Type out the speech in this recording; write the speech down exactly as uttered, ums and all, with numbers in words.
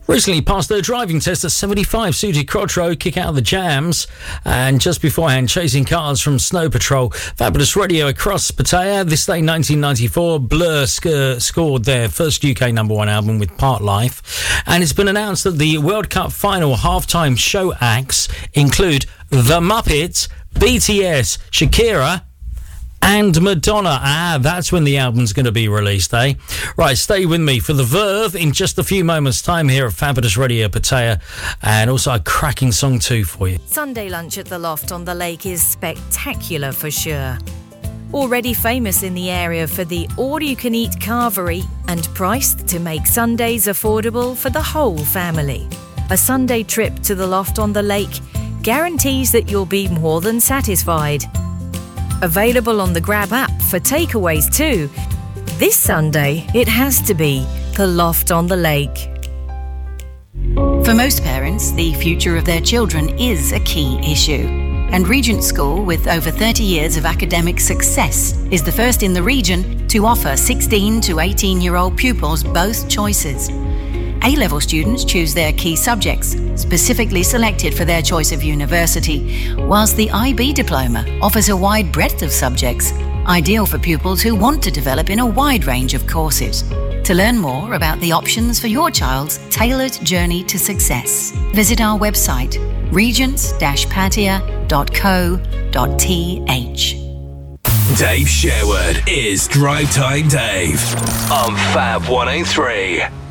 Recently passed their driving test at seventy-five, suited Crotro, kick out of the jams. And just beforehand, Chasing Cars from Snow Patrol. Fabulous Radio across Pattaya. This day, nineteen ninety-four, Blur sc- scored their first U K number one album with Part Life. And it's been announced that the World Cup final halftime show acts include The Muppets, B T S, Shakira, and Madonna. Ah, that's when the album's going to be released, eh? Right, stay with me for The Verve in just a few moments' time here at Fabulous Radio Pattaya, and also a cracking song too for you. Sunday lunch at the Loft on the Lake is spectacular for sure. Already famous in the area for the all-you-can-eat carvery and priced to make Sundays affordable for the whole family. A Sunday trip to the Loft on the Lake guarantees that you'll be more than satisfied. Available on the Grab app for takeaways too. This Sunday, it has to be the Loft on the Lake. For most parents, the future of their children is a key issue. And Regent School, with over thirty years of academic success, is the first in the region to offer sixteen to eighteen-year-old pupils both choices. A-level students choose their key subjects, specifically selected for their choice of university, whilst the I B diploma offers a wide breadth of subjects, ideal for pupils who want to develop in a wide range of courses. To learn more about the options for your child's tailored journey to success, visit our website, regents dash pattaya dot co dot t h. Dave Sherwood is Drive Time Dave on Fab one oh three.